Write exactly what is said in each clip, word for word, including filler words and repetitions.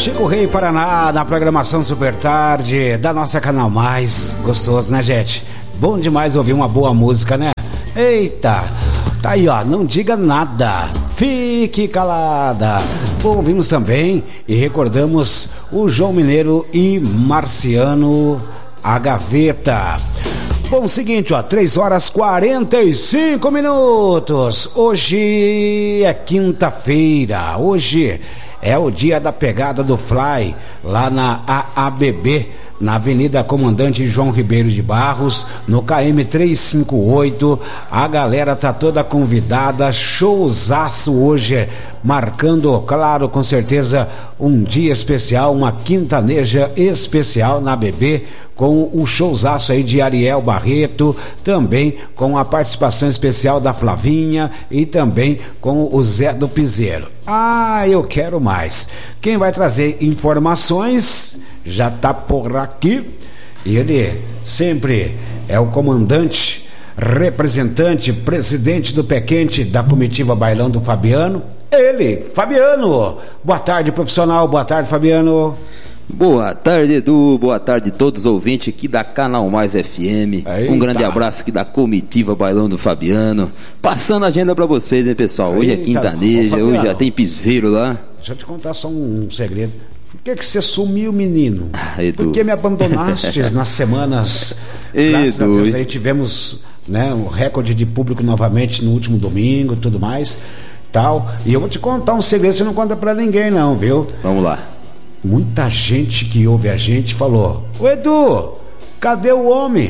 Chico Rei Paraná, na programação Super Tarde da nossa Canal Mais. Gostoso, né, gente? Bom demais ouvir uma boa música, né? Eita, tá aí, ó, não diga nada, fique calada. Bom, ouvimos também e recordamos o João Mineiro e Marciano, a Gaveta. Bom, seguinte, ó, três horas e quarenta e cinco minutos. Hoje é quinta-feira, hoje é o dia da pegada do Fly, lá na A A B B, na Avenida Comandante João Ribeiro de Barros, no K M trezentos e cinquenta e oito. A galera tá toda convidada, showzaço hoje, marcando, claro, com certeza, um dia especial, uma quintaneja especial na A B B, com o showzaço aí de Ariel Barreto, também com a participação especial da Flavinha e também com o Zé do Piseiro. Ah, eu quero mais. Quem vai trazer informações já tá por aqui. Ele sempre é o comandante, representante, presidente do Pé Quente da comitiva Bailão do Fabiano. Ele, Fabiano. Boa tarde, profissional. Boa tarde, Fabiano. Boa tarde, Edu, boa tarde a todos os ouvintes aqui da Canal Mais F M. Eita. Um grande abraço aqui da comitiva Bailão do Fabiano. Passando a agenda pra vocês, né, pessoal? Hoje Eita. é quintaneja, hoje já tem piseiro lá. Deixa eu te contar só um segredo. Por que que você sumiu, menino? Ah, Edu. Por que me abandonaste nas semanas? Graças a Deus, aí tivemos, né, um recorde de público novamente no último domingo e tudo mais, tal. E eu vou te contar um segredo, você não conta pra ninguém não, viu? Vamos lá. Muita gente que ouve a gente falou: ô Edu, cadê o homem?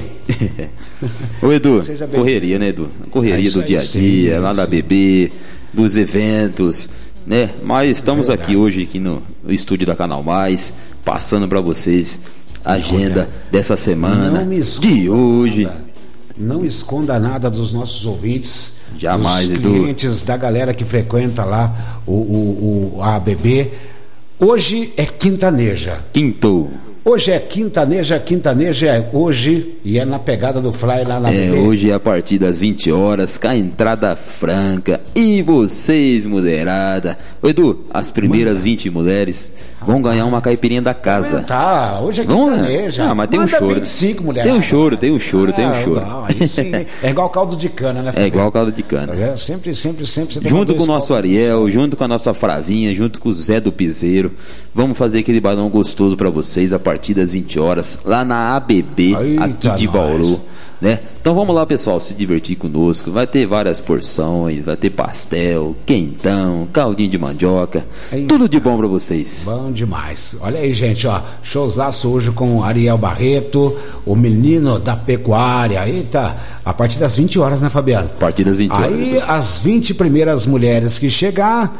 Ô Edu, correria, né, Edu? Correria é do dia a dia, sim, lá da B B, dos eventos, né? Mas estamos é aqui hoje aqui no, no estúdio da Canal Mais, passando para vocês a agenda Olha, dessa semana, de hoje. Nada, não esconda nada dos nossos ouvintes, jamais, dos Edu. clientes, da galera que frequenta lá o, o, o a B B. Hoje é quintaneja. Quinto. Hoje é quintaneja, quintaneja é hoje e é na pegada do Fly lá na É, B B. Hoje é a partir das vinte horas, com a entrada franca. E vocês, mulherada. Ô Edu, as primeiras Manda. vinte mulheres vão ganhar uma caipirinha da casa. Tá, hoje é quintaneja. Ah, mas tem Manda um choro. vinte e cinco mulheres. Tem um choro, tem um choro, ah, tem um choro. Não, aí sim, é igual caldo de cana, né? É igual caldo de cana. É, sempre, sempre, sempre. Junto com o nosso Ariel, junto com a nossa Fravinha, junto com o Zé do Piseiro. Vamos fazer aquele balão gostoso pra vocês a partir das vinte horas. Lá na A B B, Eita aqui de Bauru, né? Então vamos lá, pessoal, se divertir conosco. Vai ter várias porções, vai ter pastel, quentão, caldinho de mandioca, Eita. tudo de bom pra vocês. Bom demais. Olha aí, gente, ó, showzaço hoje com Ariel Barreto, o menino da pecuária. Eita, a partir das vinte horas, né, Fabiano? A partir das vinte horas. Aí as vinte primeiras mulheres que chegar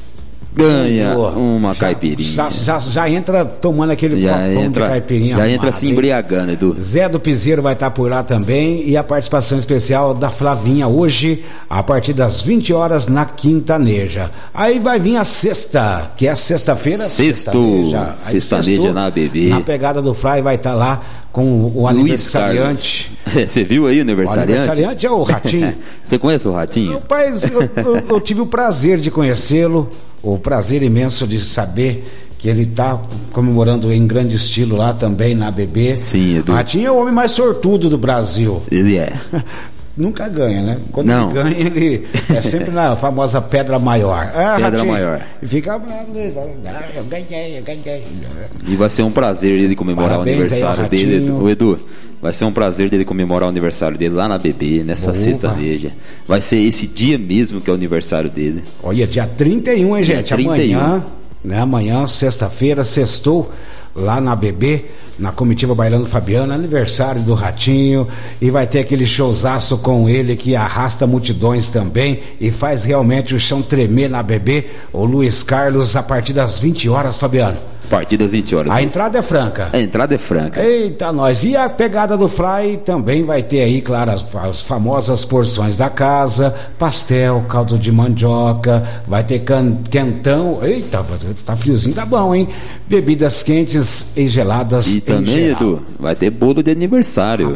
ganha uma já, caipirinha. Já, já, já entra tomando aquele já copão entra, de caipirinha. Já armado, entra se embriagando, Edu. Zé do Piseiro vai estar por lá também. E a participação especial da Flavinha hoje, a partir das vinte horas, na quintaneja. Aí vai vir a sexta, que é a sexta-feira. Sexto. Sextaneja na B B. Na pegada do Fly vai estar lá com o aniversariante. Você viu aí o aniversariante? O aniversariante é o Ratinho. Você conhece o Ratinho? Rapaz, eu, eu, eu tive o prazer de conhecê-lo, o prazer imenso de saber que ele está comemorando em grande estilo lá também na B B. Sim, Edu. O Ratinho é o homem mais sortudo do Brasil. Ele é. Nunca ganha, né? Quando Não. ele ganha, ele é sempre na famosa pedra maior. Ah, pedra Ratinho. maior. E fica bravo, eu ganhei, eu ganhei. E vai ser um prazer ele comemorar Parabéns o aniversário aí, dele, Ratinho. o Edu. Vai ser um prazer dele comemorar o aniversário dele lá na B B, nessa sexta-feira. Vai ser esse dia mesmo que é o aniversário dele. Olha, dia trinta e um, hein, gente? Dia trinta e um. Amanhã, né? Amanhã, sexta-feira, sextou lá na B B, na comitiva Bailando Fabiano, aniversário do Ratinho, e vai ter aquele showzaço com ele que arrasta multidões também e faz realmente o chão tremer na B B, o Luiz Carlos, a partir das vinte horas, Fabiano. A partir das vinte horas. A entrada é franca. A entrada é franca. Eita, nós. E a pegada do Fly também vai ter aí, claro, as, as famosas porções da casa, pastel, caldo de mandioca, vai ter can, quentão. Eita, tá friozinho, tá bom, hein? Bebidas quentes e geladas. E também, geral. Edu, vai ter bolo de aniversário. Ah,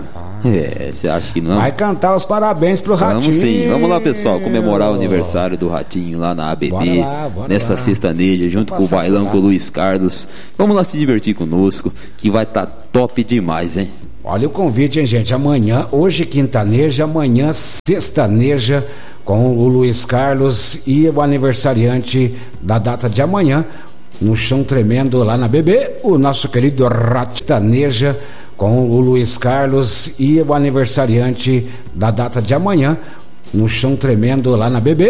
É, você acha que não? Vai cantar os parabéns pro Ratinho. Vamos sim, vamos lá, pessoal, comemorar o aniversário do Ratinho lá na A B B, bora lá, bora nessa sextaneja, junto com o bailão com o Luiz Carlos. Vamos lá se divertir conosco, que vai estar tá top demais, hein? Olha o convite, hein, gente? Amanhã, hoje quintaneja, amanhã sextaneja com o Luiz Carlos e o aniversariante da data de amanhã, no Chão Tremendo lá na B B, o nosso querido Rataneja com o Luiz Carlos e o aniversariante da data de amanhã, no Chão Tremendo lá na B B,